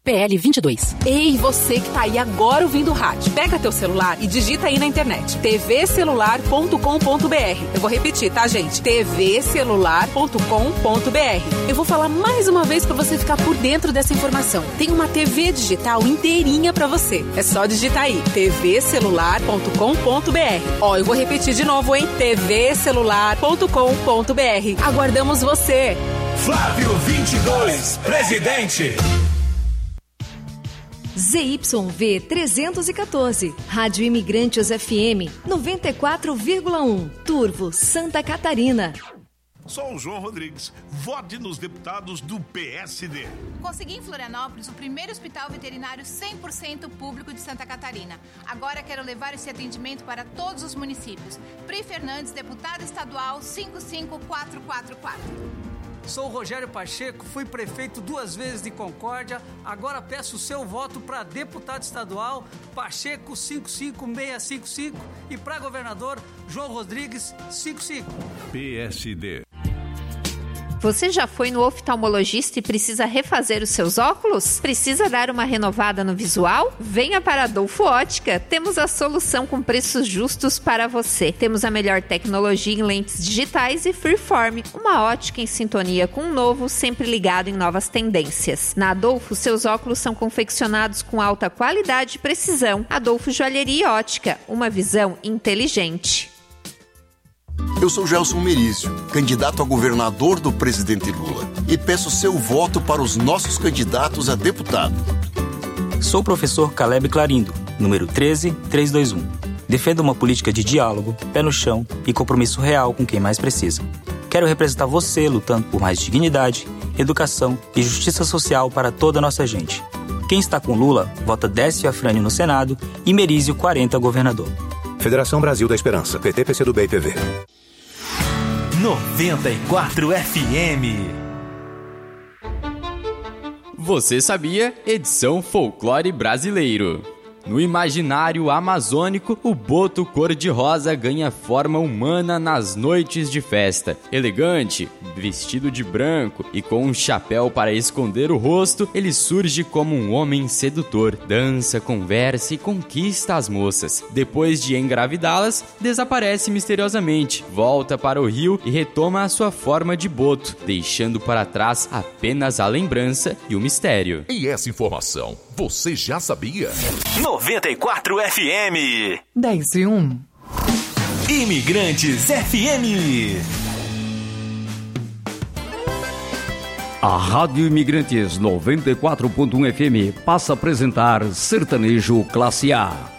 PL 22. Ei, você que tá aí agora ouvindo o rádio. Pega teu celular e digita aí na internet. tvcelular.com.br. Eu vou repetir, tá, gente? tvcelular.com.br. Eu vou falar mais uma vez pra você ficar por dentro dessa informação. Tem uma TV digital inteirinha pra você. É só digitar aí. tvcelular.com.br. Ó, eu vou repetir de novo, hein? tvcelular.com.br. Aguardamos você. Flávio 22, presidente. ZYV 314, Rádio Imigrantes FM 94,1, Turvo, Santa Catarina. Sou o João Rodrigues. Vote nos deputados do PSD. Consegui em Florianópolis o primeiro hospital veterinário 100% público de Santa Catarina. Agora quero levar esse atendimento para todos os municípios. Pri Fernandes, deputada estadual 55444. Sou Rogério Pacheco, fui prefeito 2 vezes de Concórdia, agora peço o seu voto para deputado estadual Pacheco 55655 e para governador João Rodrigues 55. PSD. Você já foi no oftalmologista e precisa refazer os seus óculos? Precisa dar uma renovada no visual? Venha para a Adolfo Ótica. Temos a solução com preços justos para você. Temos a melhor tecnologia em lentes digitais e Freeform, uma ótica em sintonia com o novo, sempre ligado em novas tendências. Na Adolfo, seus óculos são confeccionados com alta qualidade e precisão. Adolfo Joalheria e Ótica, uma visão inteligente. Eu sou Gelson Merizio, candidato a governador do presidente Lula, e peço seu voto para os nossos candidatos a deputado. Sou o professor Caleb Clarindo, número 13321. Defendo uma política de diálogo, pé no chão e compromisso real com quem mais precisa. Quero representar você lutando por mais dignidade, educação e justiça social para toda a nossa gente. Quem está com Lula, vota Décio Afrânio no Senado e Merizio 40 governador. Federação Brasil da Esperança, PT, PCdoB e PV. 94 FM. Você sabia? Edição Folclore Brasileiro. No imaginário amazônico, o boto cor-de-rosa ganha forma humana nas noites de festa. Elegante, vestido de branco e com um chapéu para esconder o rosto, ele surge como um homem sedutor. Dança, conversa e conquista as moças. Depois de engravidá-las, desaparece misteriosamente, volta para o rio e retoma a sua forma de boto, deixando para trás apenas a lembrança e o mistério. E essa informação, você já sabia? 94 FM 10:01. Imigrantes FM. A Rádio Imigrantes 94.1 FM passa a apresentar Sertanejo Classe A.